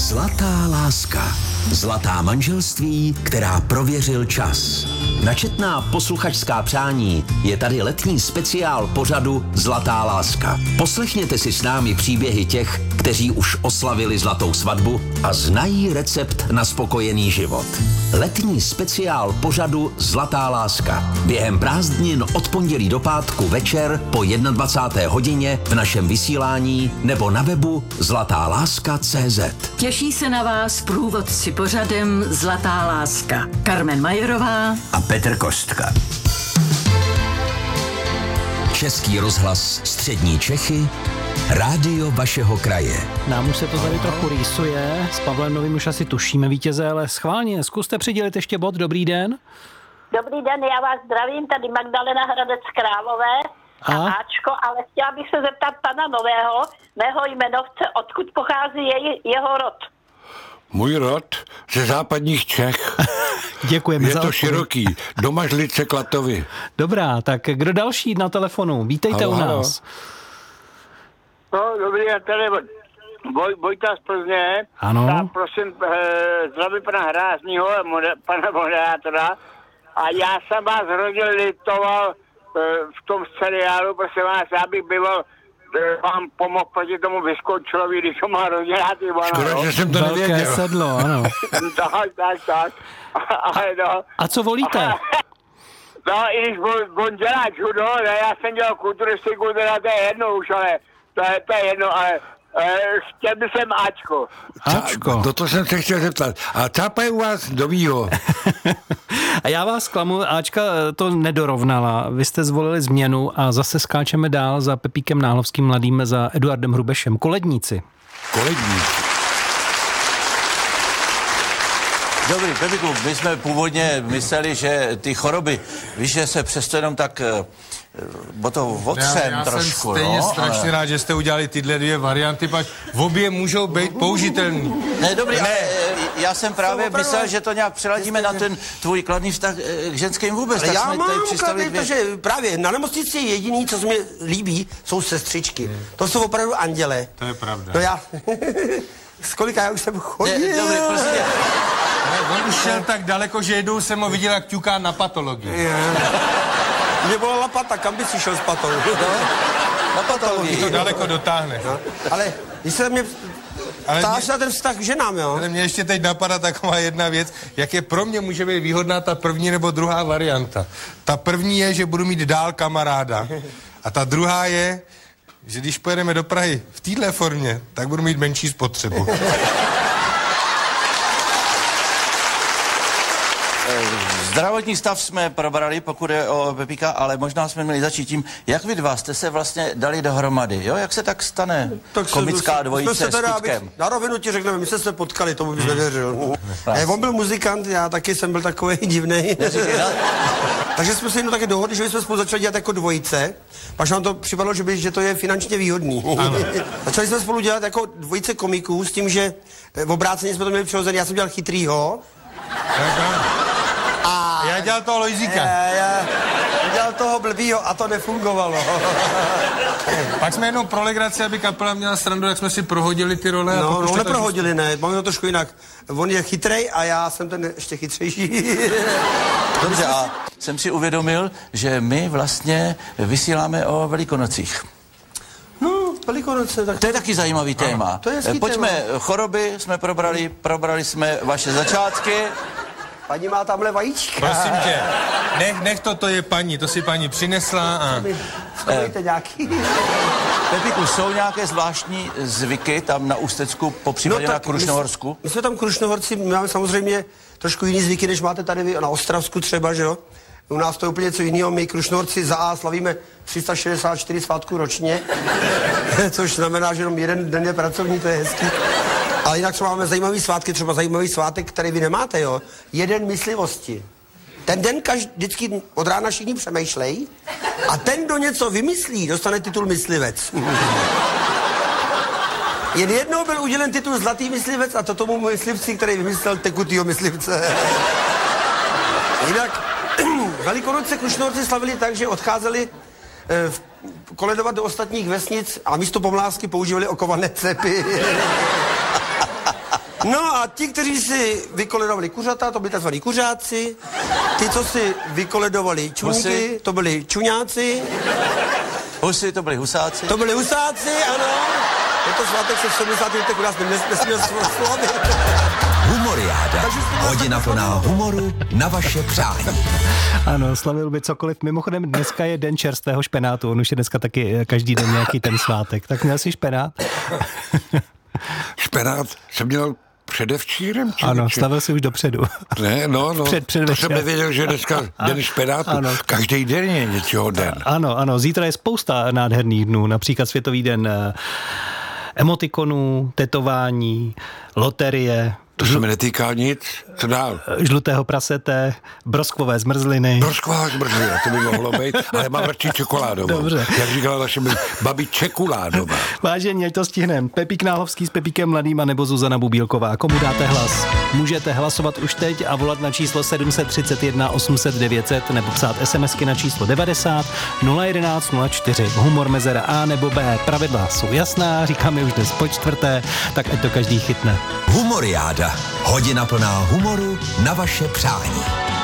Zlatá láska. Zlatá manželství, která prověřil čas. Na četná posluchačská přání je tady letní speciál pořadu Zlatá láska. Poslechněte si s námi příběhy těch, kteří už oslavili zlatou svatbu a znají recept na spokojený život. Letní speciál pořadu Zlatá láska. Během prázdnin od pondělí do pátku večer po 21. hodině v našem vysílání nebo na webu zlatáláska.cz. Těší se na vás průvodci pořadem Zlatá láska. Carmen Majerová A Petr Kostka. Český rozhlas Střední Čechy, rádio vašeho kraje. Nám už se to tady trochu rýsuje, s Pavlem Novým už asi tušíme vítěze, ale schválně, zkuste přidělit ještě bod. Dobrý den. Dobrý den, já vás zdravím, tady Magdalena Hradec Králové a Ačko, ale chtěla bych se zeptat pana Nového, mého jmenovce, odkud pochází jeho rod. Můj rod ze západních Čech. Děkujeme Je za to odpověď. široký. Domažlice Klatovy. Dobrá, tak kdo další na telefonu? Vítejte Halo, u halo. nás. No, dobrý, já tady Vojta z Plzně. Ano. Tak prosím, zdravím pana Hráznýho, pana moderátora. A já jsem vás hrozně litoval v tom seriálu, prosím vás, já bych býval vám pomohl proti tomu vyskočilovi, když to má hrozně rád Ivana. Škoda, že jsem to Velké nevěděl. sedlo, ano. tak. Ale no. A co volíte? No, i když on dělá judo, ne, já jsem dělal kulturistiku, teda to je jedno už, ale to je jedno, ale chtěl bych sem Ačko. Ačko. Toto jsem se chtěl zeptat. A cápají u vás Novýho? A já vás klamu, Ačka to nedorovnala. Vy jste zvolili změnu a zase skáčeme dál za Pepíkem Náhlovským mladým, za Eduardem Hrubešem. Koledníci. Koledník. Dobrý, Pepiku, my jsme původně mysleli, že ty choroby, víš, že se přesto jenom tak o to otřem já trošku, jsem stejně strašně ale... rád, že jste udělali tyhle dvě varianty, pak v obě můžou být použitelný. Ne, dobrý, ale já jsem právě myslel, že to nějak přeladíme na ten tvůj kladný vztah k ženským vůbec. Tak Já jsme tady mám přistavili kladný, že právě na nemocnici jediný, co se mi líbí, jsou sestřičky. To jsou opravdu anděle. To je pravda. No já... Z kolika já už jsem chodil. Ne, dobrý, prosím tě. Ale on už šel tak daleko, že jednou jsem ho viděl, jak ťuká na patologii. Mě volala pata, kam by si šel s patou? Na patologii. To daleko dotáhne. No, ale když se mě ptáš na ten vztah k ženám, jo? Ale mě ještě teď napadá taková jedna věc, jak je pro mě může být výhodná ta první nebo druhá varianta. Ta první je, že budu mít dál kamaráda. A ta druhá je, že když pojedeme do Prahy v téhle formě, tak budu mít menší spotřebu. Zdravotní stav jsme probrali, pokud je o Pepíka, ale možná jsme měli začít tím, jak vy dva jste se vlastně dali dohromady, jo? Jak se tak stane komická dvojice s Kutkem? Na rovinu ti řekneme, my jsme se potkali, tomu bys nevěřil. On byl muzikant, já taky jsem byl takový divnej. Takže jsme se jenom také dohodli, že jsme spolu začali dělat jako dvojice. Pak nám to připadlo, že to je finančně výhodný. Začali jsme spolu dělat jako dvojice komiků s tím, že v obráceně jsme to měli přirozený. Já jsem dělal chytrýho. A Já dělal toho Lojzíka. já dělal toho blbýho a to nefungovalo. Pak jsme jenom pro legraci, aby kapela měla srandu, jak jsme si prohodili ty role. No, neprohodili, ne, máme to trošku jinak. On je chytrej a já jsem ten ještě chytřejší. Dobře, a jsem si uvědomil, že my vlastně vysíláme o Velikonocích. No, Velikonoce, tak... To je taky zajímavý téma. To je hezký Pojďme, téma. choroby jsme probrali jsme vaše začátky. Paní má tamhle vajíčka. Prosím tě, nech to je paní, to si paní přinesla a... Zkoumejte nějaký. Pepiku, jsou nějaké zvláštní zvyky tam na Ústecku, popřípadě na Krušnohorsku? My jsme tam Krušnohorci, my máme samozřejmě trošku jiný zvyky, než máte tady vy na Ostravsku třeba, že jo? U nás to je úplně něco jiného, my Krušnohorci za A slavíme 364 svátků ročně, což znamená, že jenom jeden den je pracovní, to je hezký. Ale jinak třeba máme zajímavý svátky, třeba zajímavý svátek, který vy nemáte, jo? Jeden myslivosti. Ten den vždycky od rána všichni přemýšlej a ten, kdo něco vymyslí, dostane titul myslivec. Jen jednou byl udělen titul Zlatý myslivec a to tomu myslivci, který vymyslel tekutýho myslivce. Jinak Velikonoce Krušnohorci slavili tak, že odcházeli koledovat do ostatních vesnic a místo pomlásky používali okované cepy. No a ti, kteří si vykoledovali kuřata, to byli takzvaní kuřáci. Ti, co si vykoledovali čunky, to byli čuňáci. Husy, to byli husáci. To byli husáci, ano. Tento svátek se v 70. letech u nás nesměl slavit. Humoriáda. Hodina plná humoru na vaše přání. Ano, slavil by cokoliv. Mimochodem dneska je den čerstvého špenátu. On už je dneska taky každý den nějaký ten svátek. Tak měl jsi špenát? Špenát jsem měl předevčírem? Ano, stavil si už dopředu. Ne, no. To jsem nevěděl, že dneska den špenátu. Ano. Každý den je něčeho den. Ano, zítra je spousta nádherných dnů. Například Světový den emotikonů, tetování, loterie. To se mi netýká nic. Co dál? Žlutého prasete, broskvové zmrzliny. Broskvová zmrzlina, to by mohlo být, ale mám radši čokoládovou. Dobře. Jak říkala naše babi, čokoládová. Vážení, ať to stihnem. Pepík Nálovský s Pepíkem Mladým a nebo Zuzana Bubílková. Komu dáte hlas? Můžete hlasovat už teď a volat na číslo 731 800 900 nebo psát SMSky na číslo 90 011 04. Humor mezera A nebo B. Pravidla jsou jasná, říkáme už dnes po čtvrté, tak ať to každý chytne. Humoriáda. Hodina plná humoru na vaše přání.